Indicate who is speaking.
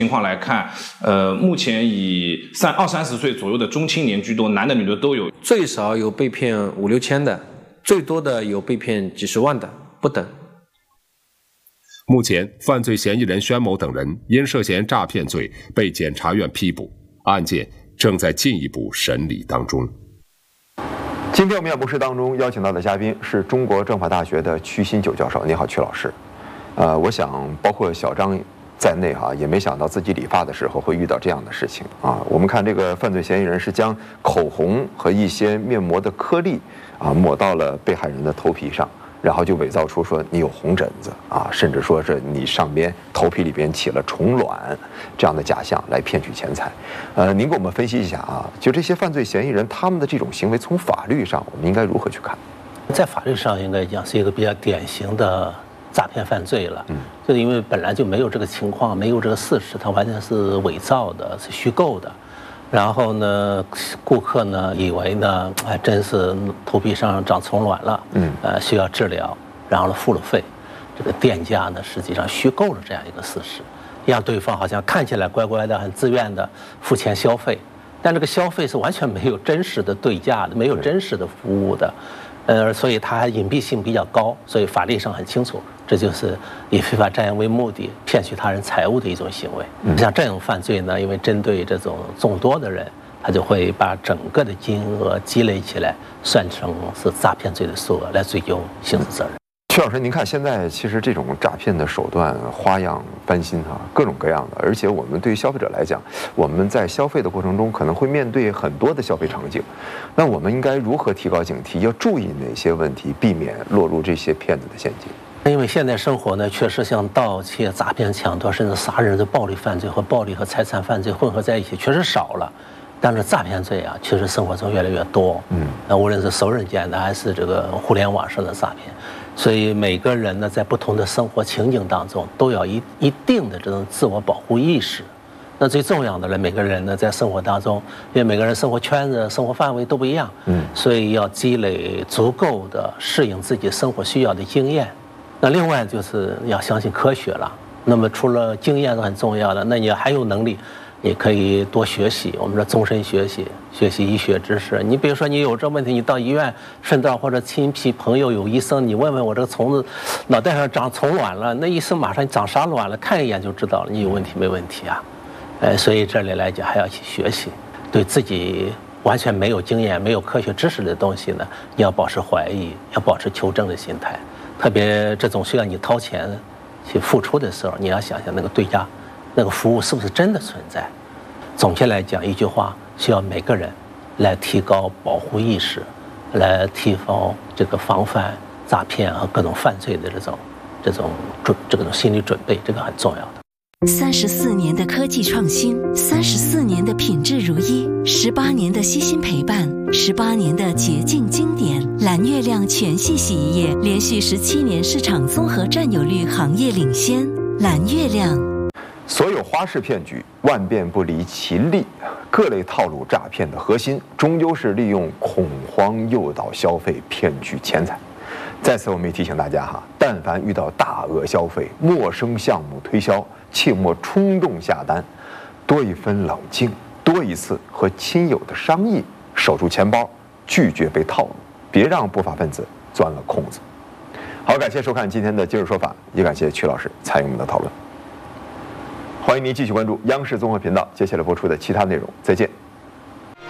Speaker 1: 情况来看，目前以20-30岁左右的中青年居多，男的女的都有。
Speaker 2: 最少有被骗5、6千的，最多的有被骗几十万的，不等。
Speaker 3: 目前，犯罪嫌疑人宣某等人因涉嫌诈骗罪被检察院批捕，案件正在进一步审理当中。
Speaker 4: 今天我们演播室当中邀请到的嘉宾是中国政法大学的曲新九教授。你好，曲老师。我想包括小张在内也没想到自己理发的时候会遇到这样的事情啊。我们看这个犯罪嫌疑人是将口红和一些面膜的颗粒抹到了被害人的头皮上，然后就伪造出说你有红疹子甚至说是你上边头皮里边起了虫卵这样的假象来骗取钱财。您给我们分析一下就这些犯罪嫌疑人他们的这种行为，从法律上我们应该如何去看？
Speaker 5: 在法律上应该讲是一个比较典型的诈骗犯罪了，就是因为本来就没有这个情况，没有这个事实，它完全是伪造的，是虚构的。然后呢，顾客呢以为呢，真是头皮上长虫卵了，需要治疗，然后呢付了费，这个店家呢实际上虚构了这样一个事实，让对方好像看起来乖乖的、很自愿的付钱消费，但这个消费是完全没有真实的对价的，没有真实的服务的。所以它隐蔽性比较高，所以法律上很清楚，这就是以非法占有为目的骗取他人财物的一种行为。像这种犯罪呢，因为针对这种众多的人，他就会把整个的金额积累起来，算成是诈骗罪的数额来追究刑事责任。
Speaker 4: 曲老师，您看现在其实这种诈骗的手段花样翻新各种各样的，而且我们对于消费者来讲，我们在消费的过程中可能会面对很多的消费场景，那我们应该如何提高警惕？要注意哪些问题，避免落入这些骗子的陷阱？
Speaker 5: 因为现在生活呢，确实像盗窃、诈骗、抢夺，甚至杀人的暴力犯罪和暴力和财产犯罪混合在一起，确实少了。但是诈骗罪确实生活中越来越多。那无论是熟人间的，还是这个互联网上的诈骗，所以每个人呢，在不同的生活情景当中，都要一定的这种自我保护意识。那最重要的呢，每个人呢，在生活当中，因为每个人生活圈子、生活范围都不一样，所以要积累足够的适应自己生活需要的经验。那另外就是要相信科学了。那么除了经验是很重要的，那你还有能力，你可以多学习，我们说终身学习，学习医学知识。你比如说你有这问题，你到医院顺道或者亲戚朋友有医生，你问问我这个虫子脑袋上长虫卵了，那医生马上长啥卵了，看一眼就知道了，你有问题没问题啊？所以这里来讲还要去学习，对自己完全没有经验、没有科学知识的东西呢，你要保持怀疑，要保持求证的心态。特别这种需要你掏钱去付出的时候，你要想想那个对价。那个服务是不是真的存在？总结来讲，一句话，需要每个人来提高保护意识，来提高这个防范诈骗和各种犯罪的这种心理准备，这个很重要的。
Speaker 6: 34年的科技创新，34年的品质如一，18年的悉心陪伴，18年的洁净经典。蓝月亮全系洗衣液连续17年市场综合占有率行业领先。蓝月亮。
Speaker 4: 所有花式骗局万变不离其利，各类套路诈骗的核心终究是利用恐慌诱导消费，骗取钱财。在此我们也提醒大家但凡遇到大额消费、陌生项目推销，切莫冲动下单，多一分冷静，多一次和亲友的商议，守住钱包，拒绝被套路，别让不法分子钻了空子。好，感谢收看今天的今日说法，也感谢曲老师参与我们的讨论。欢迎您继续关注央视综合频道接下来播出的其他内容，再见。